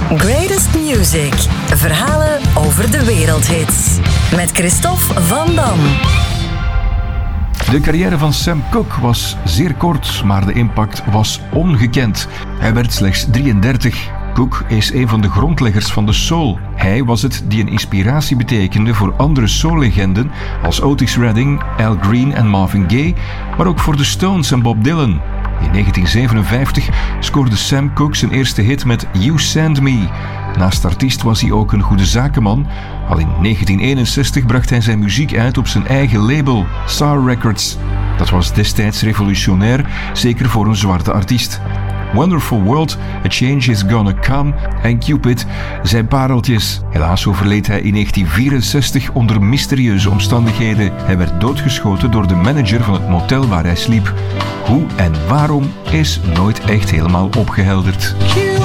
Greatest Music. Verhalen over de wereldhits. Met Christophe Van Dam. De carrière van Sam Cooke was zeer kort, maar de impact was ongekend. Hij werd slechts 33. Cooke is een van de grondleggers van de soul. Hij was het die een inspiratie betekende voor andere soullegenden als Otis Redding, Al Green en Marvin Gaye, maar ook voor de Stones en Bob Dylan. In 1957 scoorde Sam Cooke zijn eerste hit met You Send Me. Naast artiest was hij ook een goede zakenman. Al in 1961 bracht hij zijn muziek uit op zijn eigen label, SAR Records. Dat was destijds revolutionair, zeker voor een zwarte artiest. Wonderful World, A Change Is Gonna Come en Cupid zijn pareltjes. Helaas overleed hij in 1964 onder mysterieuze omstandigheden. Hij werd doodgeschoten door de manager van het motel waar hij sliep. Hoe en waarom is nooit echt helemaal opgehelderd.